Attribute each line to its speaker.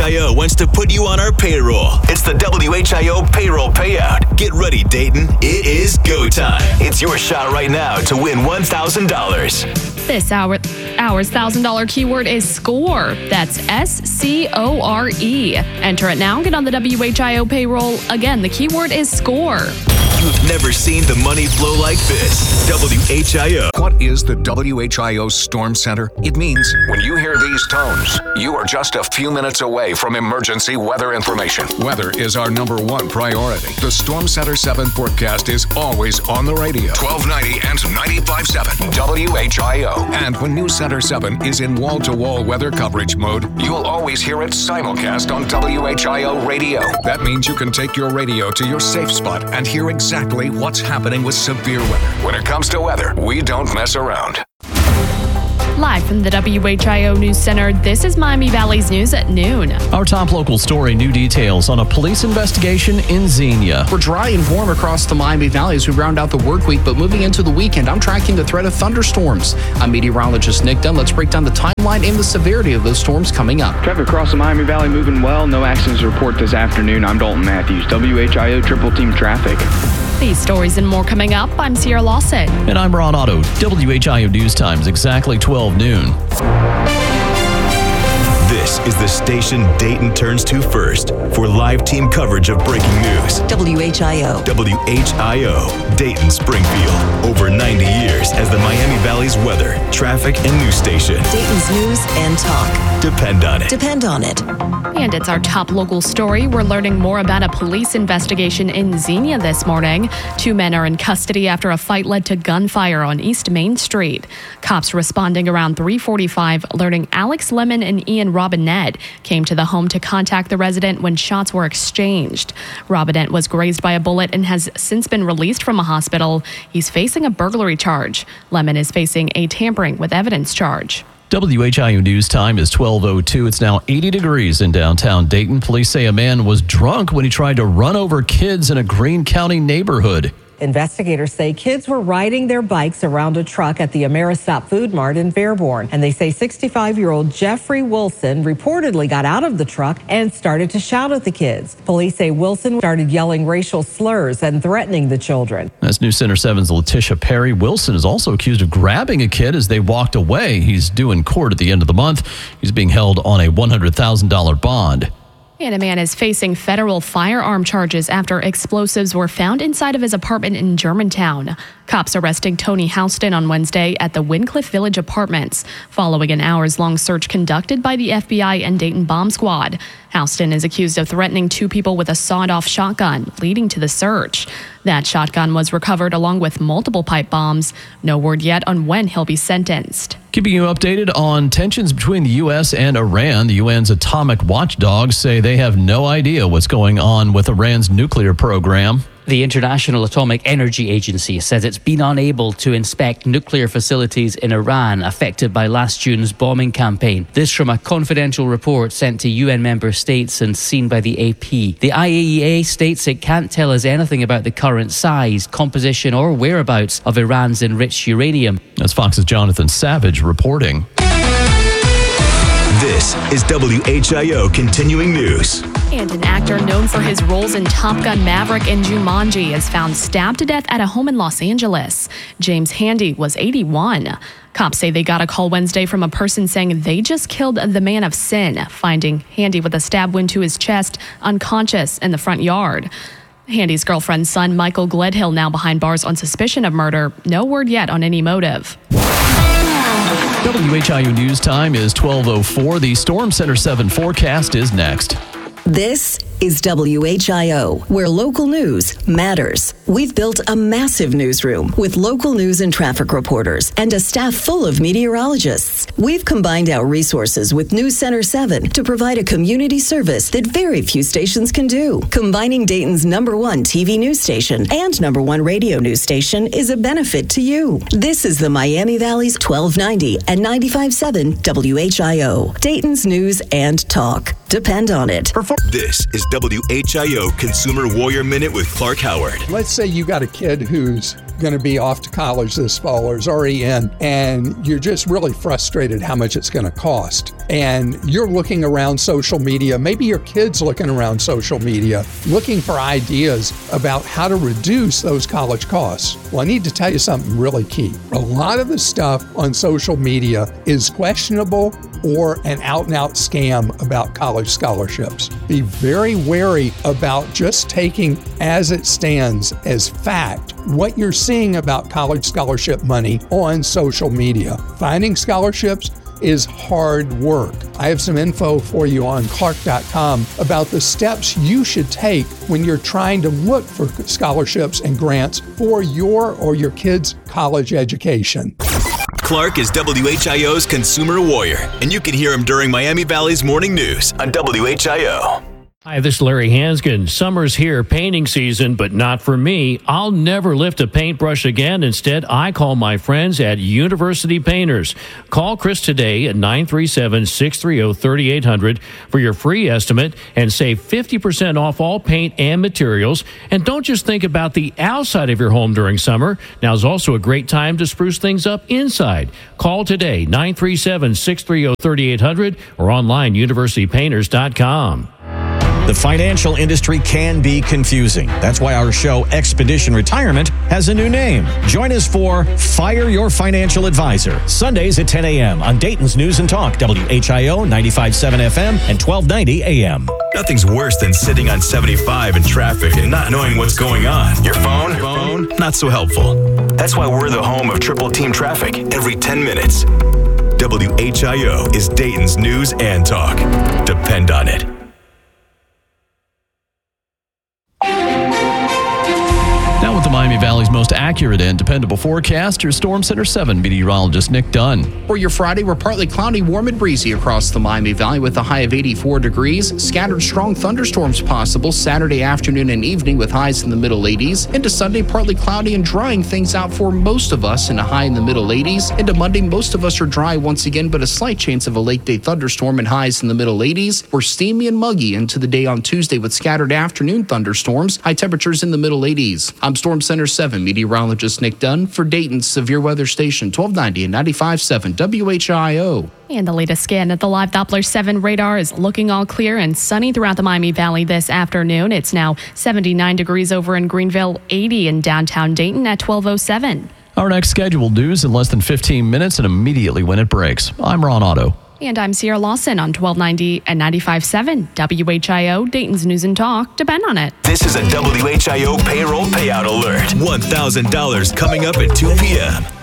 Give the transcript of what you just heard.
Speaker 1: WHIO wants to put you on our payroll. It's the WHIO payroll payout. Get ready, Dayton. It is go time. It's your shot right now to win $1,000.
Speaker 2: This hour's $1,000 keyword is SCORE. That's SCORE. Enter it now. Get on the WHIO payroll. Again, the keyword is SCORE.
Speaker 1: You've never seen the money flow like this. WHIO.
Speaker 3: What is the WHIO Storm Center? It means when you hear these tones, you are just a few minutes away from emergency weather information. Weather is our number one priority. The Storm Center 7 forecast is always on the radio. 1290 and 95.7 WHIO. And when News Center 7 is in wall-to-wall weather coverage mode, you'll always hear it simulcast on WHIO radio. That means you can take your radio to your safe spot and hear exactly what's happening with severe weather. When it comes to weather, we don't mess around.
Speaker 2: Live from the WHIO News Center, this is Miami Valley's News at noon.
Speaker 4: Our top local story, new details on a police investigation in Xenia.
Speaker 5: We're dry and warm across the Miami Valley as we round out the work week, but moving into the weekend, I'm tracking the threat of thunderstorms. I'm meteorologist Nick Dunn. Let's break down the timeline and the severity of those storms coming up.
Speaker 6: Traffic across the Miami Valley moving well. No accidents to report this afternoon. I'm Dalton Matthews, WHIO Triple Team Traffic.
Speaker 2: These stories and more coming up. I'm Sierra Lawson.
Speaker 4: And I'm Ron Otto. WHIO News Times, exactly 12 noon.
Speaker 1: This is the station Dayton turns to first for live team coverage of breaking news.
Speaker 7: WHIO.
Speaker 1: WHIO, Dayton Springfield. Over 90 years as the Miami Valley's weather, traffic, and news station.
Speaker 7: Dayton's news and talk.
Speaker 1: Depend on it.
Speaker 7: Depend on it.
Speaker 2: And it's our top local story. We're learning more about a police investigation in Xenia this morning. 2 men are in custody after a fight led to gunfire on East Main Street. Cops responding around 3:45, learning Alex Lemon and Ian Robinette came to the home to contact the resident when shots were exchanged. Robinette was grazed by a bullet and has since been released from a hospital. He's facing a burglary charge. Lemon is facing a tampering with evidence charge.
Speaker 4: WHIO News Time is 12:02. It's now 80 degrees in downtown Dayton. Police say a man was drunk when he tried to run over kids in a Greene County neighborhood.
Speaker 8: Investigators say kids were riding their bikes around a truck at the Ameristop Food Mart in Fairborn, and they say 65-year-old Jeffrey Wilson reportedly got out of the truck and started to shout at the kids. Police say Wilson started yelling racial slurs and threatening the children.
Speaker 4: That's News Center 7's Letitia Perry. Wilson is also accused of grabbing a kid as they walked away. He's due in court at the end of the month. He's being held on a $100,000 bond.
Speaker 2: And a man is facing federal firearm charges after explosives were found inside of his apartment in Germantown. Cops arresting Tony Houston on Wednesday at the Wincliffe Village Apartments, following an hours-long search conducted by the FBI and Dayton Bomb Squad. Houston is accused of threatening 2 people with a sawed-off shotgun, leading to the search. That shotgun was recovered along with multiple pipe bombs. No word yet on when he'll be sentenced.
Speaker 4: Keeping you updated on tensions between the U.S. and Iran, the UN's atomic watchdogs say they have no idea what's going on with Iran's nuclear program.
Speaker 9: The International Atomic Energy Agency says it's been unable to inspect nuclear facilities in Iran affected by last June's bombing campaign. This from a confidential report sent to UN member states and seen by the AP. The IAEA states it can't tell us anything about the current size, composition or whereabouts of Iran's enriched uranium.
Speaker 4: That's Fox's Jonathan Savage reporting.
Speaker 1: This is WHIO Continuing News.
Speaker 2: And an actor known for his roles in Top Gun Maverick and Jumanji is found stabbed to death at a home in Los Angeles. James Handy was 81. Cops say they got a call Wednesday from a person saying they just killed the man of sin, finding Handy with a stab wound to his chest, unconscious in the front yard. Handy's girlfriend's son, Michael Gledhill, now behind bars on suspicion of murder. No word yet on any motive.
Speaker 4: WHIO News Time is 12:04. The Storm Center 7 forecast is next.
Speaker 7: This is WHIO, where local news matters. We've built a massive newsroom with local news and traffic reporters and a staff full of meteorologists. We've combined our resources with News Center 7 to provide a community service that very few stations can do. Combining Dayton's #1 TV news station and #1 radio news station is a benefit to you. This is the Miami Valley's 1290 and 95.7 WHIO, Dayton's news and talk. Depend on it.
Speaker 1: This is WHIO Consumer Warrior Minute with Clark Howard.
Speaker 10: Let's say you got a kid who's going to be off to college this fall or is already in, and you're just really frustrated how much it's going to cost. And you're looking around social media, maybe your kid's looking around social media, looking for ideas about how to reduce those college costs. Well, I need to tell you something really key. A lot of the stuff on social media is questionable or an out-and-out scam about college scholarships. Be very wary about just taking as it stands as fact what you're seeing about college scholarship money on social media. Finding scholarships is hard work. I have some info for you on Clark.com about the steps you should take when you're trying to look for scholarships and grants for your or your kids' college education.
Speaker 1: Clark is WHIO's consumer warrior, and you can hear him during Miami Valley's morning news on WHIO.
Speaker 11: Hi, this is Larry Hanskin. Summer's here, painting season, but not for me. I'll never lift a paintbrush again. Instead, I call my friends at University Painters. Call Chris today at 937-630-3800 for your free estimate and save 50% off all paint and materials. And don't just think about the outside of your home during summer. Now's also a great time to spruce things up inside. Call today, 937-630-3800 or online, universitypainters.com.
Speaker 12: The financial industry can be confusing. That's why our show, Expedition Retirement, has a new name. Join us for Fire Your Financial Advisor, Sundays at 10 a.m. on Dayton's News and Talk, WHIO 95.7 FM and 1290 a.m.
Speaker 1: Nothing's worse than sitting on 75 in traffic and not knowing what's going on. Your phone, not so helpful. That's why we're the home of Triple Team Traffic every 10 minutes. WHIO is Dayton's News and Talk. Depend on it.
Speaker 4: Now with the Miami Valley's most accurate and dependable forecast, your Storm Center 7 meteorologist Nick Dunn.
Speaker 5: For your Friday, we're partly cloudy, warm and breezy across the Miami Valley with a high of 84 degrees. Scattered strong thunderstorms possible Saturday afternoon and evening with highs in the middle 80s. Into Sunday, partly cloudy and drying things out for most of us and a high in the middle 80s. Into Monday, most of us are dry once again, but a slight chance of a late day thunderstorm and highs in the middle 80s. We're steamy and muggy into the day on Tuesday with scattered afternoon thunderstorms, high temperatures in the middle 80s. I'm Storm Center 7 meteorologist Nick Dunn for Dayton's Severe Weather Station 1290 and 95.7 WHIO.
Speaker 2: And the latest scan at the Live Doppler 7 radar is looking all clear and sunny throughout the Miami Valley this afternoon. It's now 79 degrees over in Greenville, 80 in downtown Dayton at 12:07.
Speaker 4: Our next scheduled news in less than 15 minutes and immediately when it breaks. I'm Ron Otto.
Speaker 2: And I'm Sierra Lawson on 1290 and 95.7 WHIO, Dayton's News and Talk. Depend on it.
Speaker 1: This is a WHIO payroll payout alert. $1,000 coming up at 2 p.m.